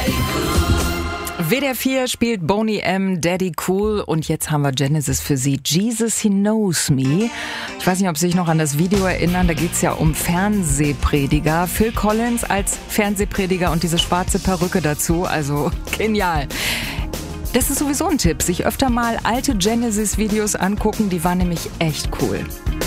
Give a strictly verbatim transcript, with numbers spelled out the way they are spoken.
W D R vier spielt Boney M. Daddy Cool und jetzt haben wir Genesis für Sie. Jesus, He Knows Me. Ich weiß nicht, ob Sie sich noch an das Video erinnern, da geht es ja um Fernsehprediger. Phil Collins als Fernsehprediger und diese schwarze Perücke dazu, also genial. Das ist sowieso ein Tipp, sich öfter mal alte Genesis-Videos angucken, die waren nämlich echt cool.